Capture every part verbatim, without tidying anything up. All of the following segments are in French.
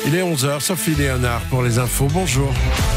Il est onze heures, Sophie Léonard pour les infos. Bonjour.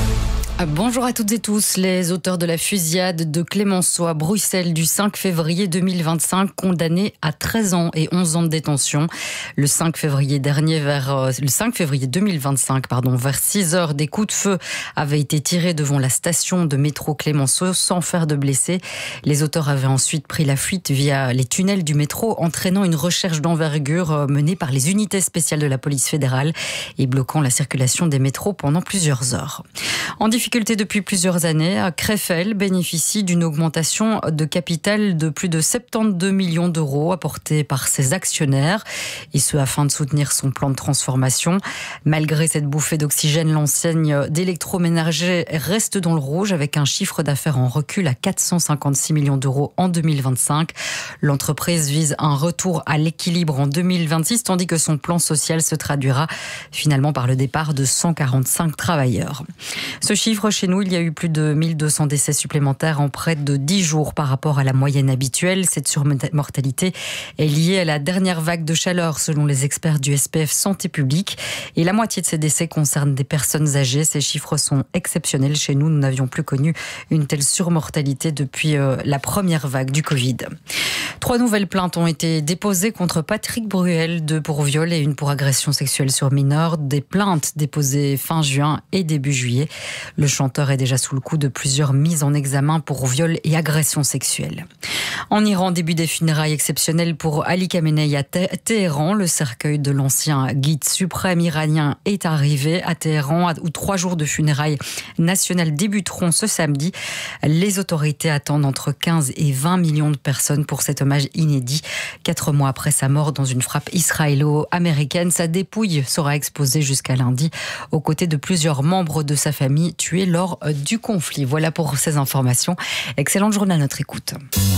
Bonjour à toutes et tous. Les auteurs de la fusillade de Clemenceau à Bruxelles du cinq février deux mille vingt-cinq, condamnés à treize ans et onze ans de détention. Le cinq février dernier, vers euh, le cinq février deux mille vingt-cinq, pardon, vers six heures, des coups de feu avaient été tirés devant la station de métro Clemenceau sans faire de blessés. Les auteurs avaient ensuite pris la fuite via les tunnels du métro, entraînant une recherche d'envergure menée par les unités spéciales de la police fédérale et bloquant la circulation des métros pendant plusieurs heures. En difficulté depuis plusieurs années, Krefel bénéficie d'une augmentation de capital de plus de soixante-douze millions d'euros apportée par ses actionnaires, et ce afin de soutenir son plan de transformation. Malgré cette bouffée d'oxygène, l'enseigne d'électroménager reste dans le rouge avec un chiffre d'affaires en recul à quatre cent cinquante-six millions d'euros en deux mille vingt-cinq. L'entreprise vise un retour à l'équilibre en deux mille vingt-six, tandis que son plan social se traduira finalement par le départ de cent quarante-cinq travailleurs. Ce chiffre, chez nous, il y a eu plus de mille deux cents décès supplémentaires en près de dix jours par rapport à la moyenne habituelle. Cette surmortalité est liée à la dernière vague de chaleur, selon les experts du S P F Santé publique. Et la moitié de ces décès concernent des personnes âgées. Ces chiffres sont exceptionnels. Chez nous, nous n'avions plus connu une telle surmortalité depuis euh, la première vague du Covid. Trois nouvelles plaintes ont été déposées contre Patrick Bruel, deux pour viol et une pour agression sexuelle sur mineur. Des plaintes déposées fin juin et début juillet. Le chanteur est déjà sous le coup de plusieurs mises en examen pour viol et agression sexuelle. En Iran, début des funérailles exceptionnelles pour Ali Khamenei à Téhéran. Le cercueil de l'ancien guide suprême iranien est arrivé à Téhéran, où trois jours de funérailles nationales débuteront ce samedi. Les autorités attendent entre quinze et vingt millions de personnes pour cet hommage inédit. Quatre mois après sa mort dans une frappe israélo-américaine, sa dépouille sera exposée jusqu'à lundi aux côtés de plusieurs membres de sa famille tués lors du conflit. Voilà pour ces informations. Excellente journée à notre écoute.